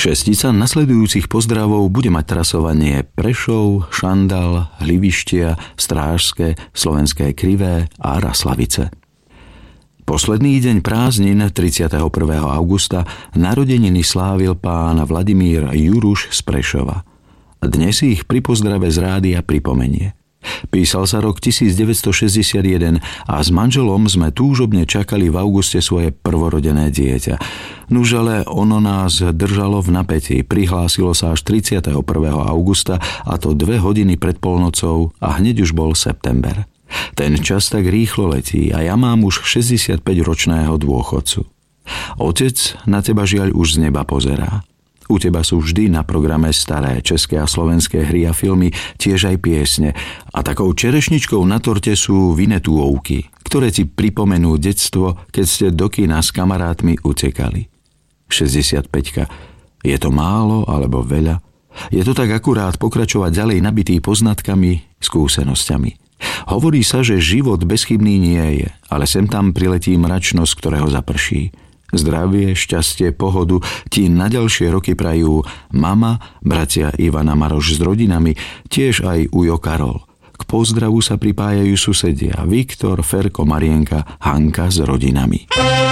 Šestica nasledujúcich pozdravov bude mať trasovanie Prešov, Šandal, Hlivištia, Strážske, Slovenské Krivé a Raslavice. Posledný deň prázdnin 31. augusta narodeniny slávil pán Vladimír Juruš z Prešova. Dnes ich pri pozdrave z rádia pripomenie. Písal sa rok 1961 a s manželom sme túžobne čakali v auguste svoje prvorodené dieťa. Nuž ale ono nás držalo v napätí, prihlásilo sa až 31. augusta, a to 2 hodiny pred polnocou, a hneď už bol september. Ten čas tak rýchlo letí a ja mám už 65-ročného dôchodcu. Otec na teba žiaľ už z neba pozerá. U teba sú vždy na programe staré české a slovenské hry a filmy, tiež aj piesne. A takou čerešničkou na torte sú Vinetúovky, ktoré ti pripomenú detstvo, keď ste do kina s kamarátmi utekali. 65-ka. Je to málo alebo veľa? Je to tak akurát pokračovať ďalej nabitý poznatkami, skúsenosťami. Hovorí sa, že život bezchybný nie je, ale sem tam priletí mračnosť, ktorého zaprší. Zdravie, šťastie, pohodu ti na ďalšie roky prajú mama, bratia Ivana Maroš s rodinami, tiež aj ujo Karol. K pozdravu sa pripájajú susedia Viktor, Ferko, Marienka, Hanka s rodinami.